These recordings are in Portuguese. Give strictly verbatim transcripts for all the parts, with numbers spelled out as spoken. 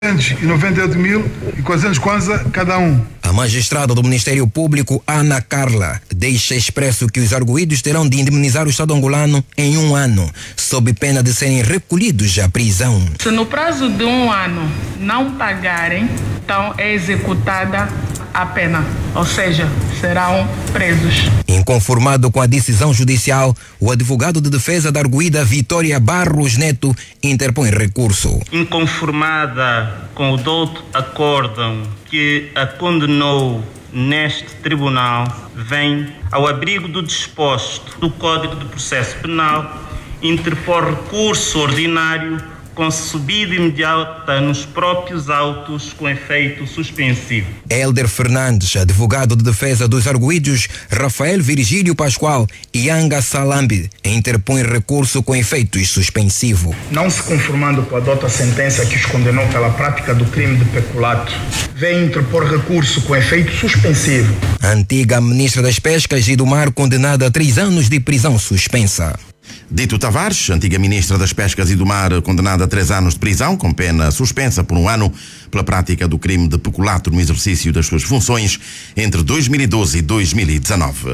e noventa e oito mil e quatrocentos kwanza cada um. A magistrada do Ministério Público, Ana Carla, deixa expresso que os arguidos terão de indemnizar o Estado angolano em um ano, sob pena de serem recolhidos à prisão. Se no prazo de um ano não pagarem, então é executada a pena, ou seja, serão presos. Inconformado com a decisão judicial, o advogado de defesa da arguida Vitória Barros Neto interpõe recurso. Inconformada com o douto acórdão que a condenou neste tribunal, vem, ao abrigo do disposto do Código de Processo Penal, interpor recurso ordinário com subida imediata nos próprios autos com efeito suspensivo. Hélder Fernandes, advogado de defesa dos arguidos Rafael Virgílio Pascoal e Anga Salambi, interpõe recurso com efeitos suspensivo. Não se conformando com a dota sentença que os condenou pela prática do crime de peculato, vem interpor recurso com efeito suspensivo. A antiga ministra das Pescas e do Mar condenada a três anos de prisão suspensa. Dito Tavares, antiga ministra das Pescas e do Mar, condenada a três anos de prisão, com pena suspensa por um ano, pela prática do crime de peculato no exercício das suas funções entre dois mil e doze e dois mil e dezanove.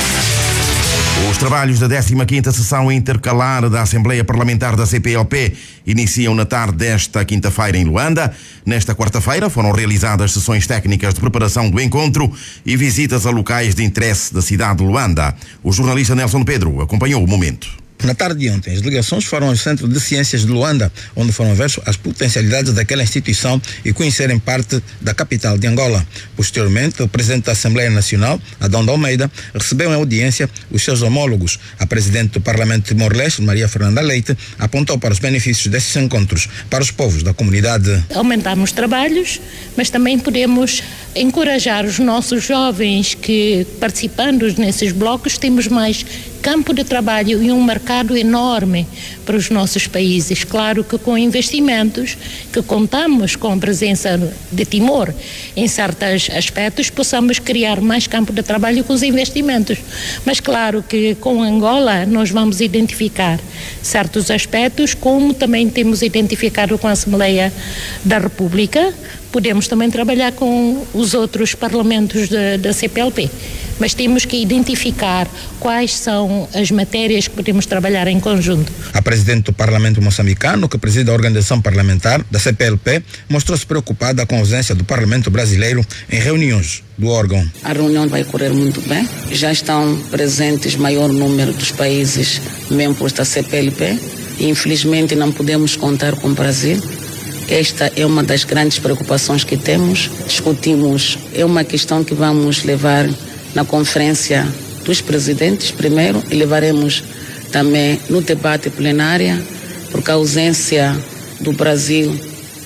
Os trabalhos da décima quinta Sessão Intercalar da Assembleia Parlamentar da C P L P iniciam na tarde desta quinta-feira em Luanda. Nesta quarta-feira foram realizadas sessões técnicas de preparação do encontro e visitas a locais de interesse da cidade de Luanda. O jornalista Nelson Pedro acompanhou o momento. Na tarde de ontem, as delegações foram ao Centro de Ciências de Luanda, onde foram ver as potencialidades daquela instituição e conhecerem parte da capital de Angola. Posteriormente, o presidente da Assembleia Nacional, Adão de Almeida, recebeu em audiência os seus homólogos. A presidente do Parlamento de Timor-Leste, Maria Fernanda Leite, apontou para os benefícios desses encontros para os povos da comunidade. Aumentamos trabalhos, mas também podemos encorajar os nossos jovens que, participando nesses blocos, temos mais campo de trabalho e um mercado enorme para os nossos países. Claro que com investimentos, que contamos com a presença de Timor em certos aspectos, possamos criar mais campo de trabalho com os investimentos. Mas claro que com Angola nós vamos identificar certos aspectos, como também temos identificado com a Assembleia da República. Podemos também trabalhar com os outros parlamentos da C P L P, mas temos que identificar quais são as matérias que podemos trabalhar em conjunto. A presidente do Parlamento moçambicano, que preside a organização parlamentar da C P L P, mostrou-se preocupada com a ausência do Parlamento brasileiro em reuniões do órgão. A reunião vai correr muito bem. Já estão presentes maior número dos países membros da C P L P e infelizmente não podemos contar com o Brasil. Esta é uma das grandes preocupações que temos. Discutimos, é uma questão que vamos levar na conferência dos presidentes primeiro e levaremos também no debate plenário, porque a ausência do Brasil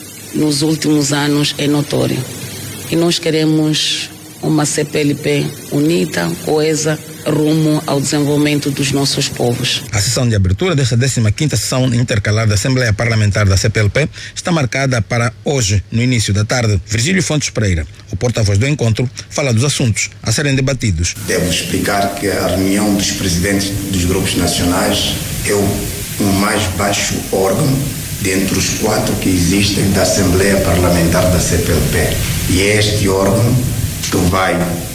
nos últimos anos é notória. E nós queremos uma C P L P unida, coesa, rumo ao desenvolvimento dos nossos povos. A sessão de abertura desta décima quinta Sessão Intercalar da Assembleia Parlamentar da C P L P está marcada para hoje, no início da tarde. Virgílio Fontes Pereira, o porta-voz do encontro, fala dos assuntos a serem debatidos. Devo explicar que a reunião dos presidentes dos grupos nacionais é o, o mais baixo órgão dentre os quatro que existem da Assembleia Parlamentar da C P L P. E é este órgão que vai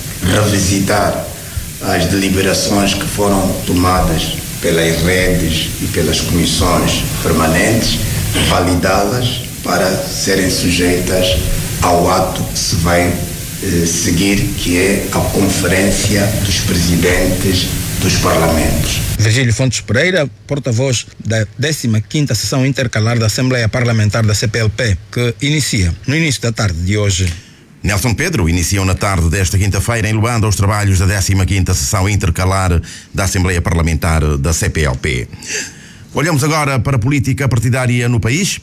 revisitar as deliberações que foram tomadas pelas redes e pelas comissões permanentes, validá-las para serem sujeitas ao ato que se vai eh, seguir, que é a conferência dos presidentes dos parlamentos. Virgílio Fontes Pereira, porta-voz da décima quinta Sessão Intercalar da Assembleia Parlamentar da C P L P, que inicia no início da tarde de hoje. Nelson Pedro iniciou na tarde desta quinta-feira em Luanda os trabalhos da décima quinta Sessão Intercalar da Assembleia Parlamentar da C P L P. Olhamos agora para a política partidária no país.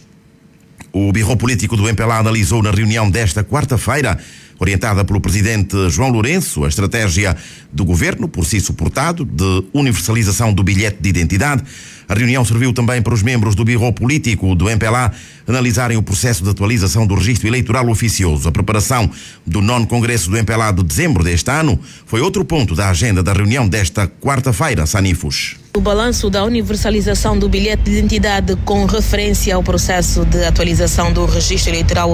O Birro Político do M P L A analisou na reunião desta quarta-feira, orientada pelo presidente João Lourenço, a estratégia do governo, por si suportado, de universalização do bilhete de identidade. A reunião serviu também para os membros do Birro Político do M P L A analisarem o processo de atualização do registro eleitoral oficioso. A preparação do nono Congresso do M P L A de dezembro deste ano foi outro ponto da agenda da reunião desta quarta-feira, Sanifos. O balanço da universalização do bilhete de identidade com referência ao processo de atualização do registro eleitoral